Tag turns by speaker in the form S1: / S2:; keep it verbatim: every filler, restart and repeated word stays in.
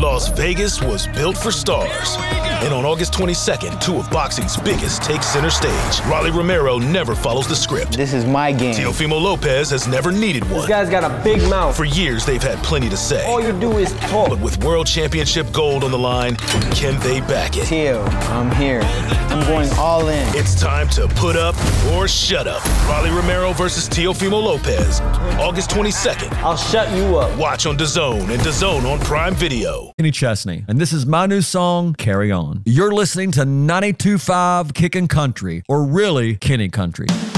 S1: Las Vegas was built for stars. And on August twenty-second, two of boxing's biggest take center stage. Rolly Romero never follows the script.
S2: This is my game.
S1: Teofimo Lopez has never needed one.
S3: This guy's got a big mouth.
S1: For years, they've had plenty to say.
S3: All you do is talk.
S1: But with World Championship gold on the line, can they back it?
S2: Teo, I'm here. I'm going all in.
S1: It's time to put up or shut up. Rolly Romero versus Teofimo Lopez, August twenty-second.
S3: I'll shut you up.
S1: Watch on DAZN and DAZN on Prime Video.
S4: Kenny Chesney, and this is my new song, Carry On. You're listening to ninety-two point five Kickin' Country, or really, Kenny Country.